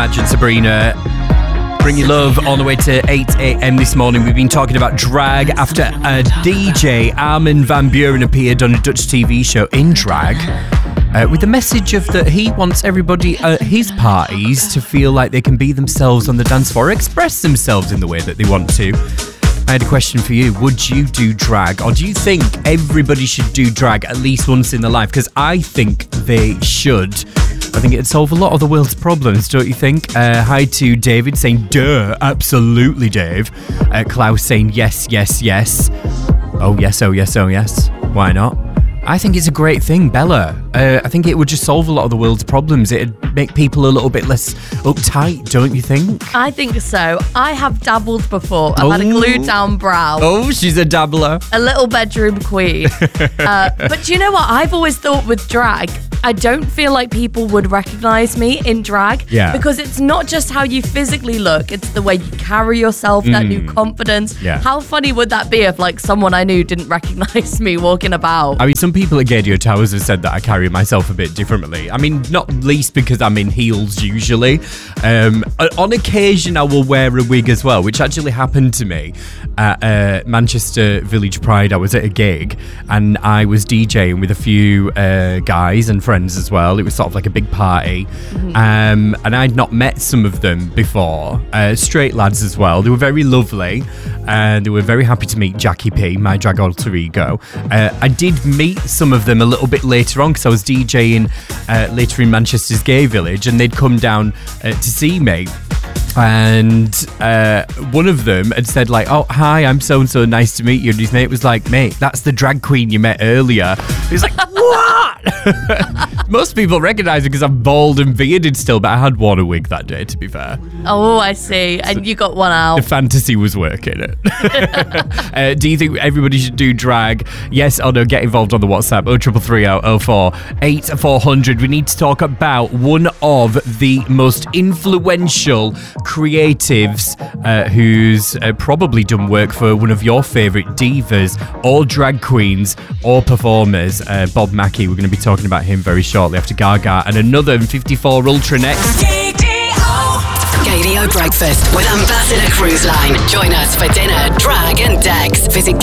Imagine Sabrina. Bring your love all the way to 8 a.m. this morning. We've been talking about drag after a DJ, Armin van Buuren, appeared on a Dutch TV show in drag with the message of that he wants everybody at his parties to feel like they can be themselves on the dance floor, express themselves in the way that they want to. I had a question for you. Would you do drag, or do you think everybody should do drag at least once in their life? Because I think they should. I think it'd solve a lot of the world's problems, don't you think? Hi to David saying, duh, absolutely, Dave. Klaus saying, yes, yes, yes. Oh, yes, oh, yes, oh, yes. Why not? I think it's a great thing, Bella. I think it would just solve a lot of the world's problems. It'd make people a little bit less uptight, don't you think? I think so. I have dabbled before. I've had a glued down brow. Oh, she's a dabbler. A little bedroom queen. But do you know what? I've always thought with drag, I don't feel like people would recognise me in drag. Yeah. Because it's not just how you physically look, it's the way you carry yourself, that new confidence. Yeah. How funny would that be if like someone I knew didn't recognise me walking about? I mean, some people at Gadio Towers have said that I carry myself a bit differently. I mean, not least because I'm in heels usually. On occasion, I will wear a wig as well, which actually happened to me at Manchester Village Pride. I was at a gig and I was DJing with a few guys and friends as well. It was sort of like a big party. And I'd not met some of them before. Straight lads as well. They were very lovely and they were very happy to meet Jackie P, my drag alter ego. I did meet some of them a little bit later on because I was DJing later in Manchester's Gay Village and they'd come down to see me. And one of them had said like, oh, hi, I'm so-and-so, nice to meet you. And his mate was like, mate, that's the drag queen you met earlier. He's like, what? Most people recognise it because I'm bald and bearded still, but I had worn a wig that day, to be fair. Oh, I see. And you got one out. The fantasy was working. Do you think everybody should do drag? Yes or no? Get involved on the WhatsApp 0330 04 8400. We need to talk about one of the most influential creatives who's probably done work for one of your favourite divas or drag queens or performers, Bob Mackie. We're going to be talking about him very shortly after Gaga and another 54 Ultra next. Gadio Breakfast with Ambassador Cruise Line. Join us for dinner, drag and decks. Visit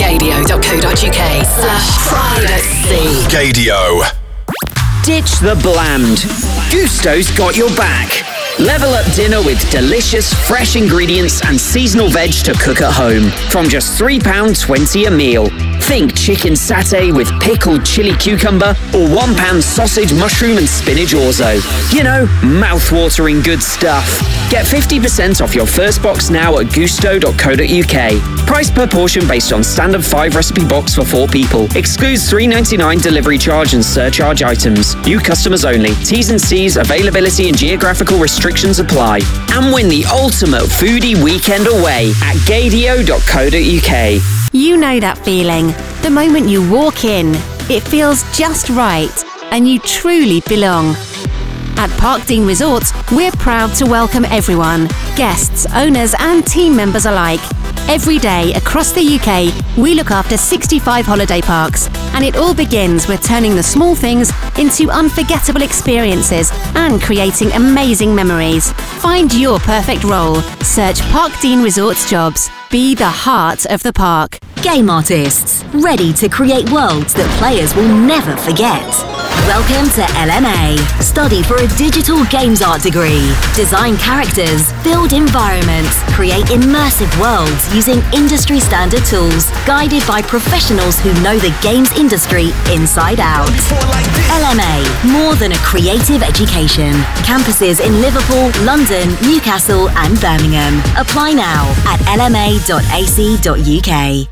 gadio.co.uk/pride at sea. Gadio. Ditch the bland. Gusto's got your back. Level up dinner with delicious, fresh ingredients and seasonal veg to cook at home. From just £3.20 a meal. Think chicken satay with pickled chili cucumber or £1 sausage, mushroom and spinach orzo. You know, mouth-watering good stuff. Get 50% off your first box now at gusto.co.uk. Price per portion based on standard 5 recipe box for 4 people. Excludes $3.99 delivery charge and surcharge items. New customers only. T's and C's, availability and geographical restrictions apply. And win the ultimate foodie weekend away at gadio.co.uk. You know that feeling. The moment you walk in, it feels just right and you truly belong. At Parkdean Resorts, we're proud to welcome everyone, guests, owners and team members alike. Every day across the UK, we look after 65 holiday parks, and it all begins with turning the small things into unforgettable experiences and creating amazing memories. Find your perfect role. Search Parkdean Resorts jobs. Be the heart of the park. Game artists, ready to create worlds that players will never forget. Welcome to LMA. Study for a digital games art degree. Design characters, build environments, create immersive worlds using industry standard tools, guided by professionals who know the games industry inside out. LMA, more than a creative education. Campuses in Liverpool, London, Newcastle and Birmingham. Apply now at lma.ac.uk.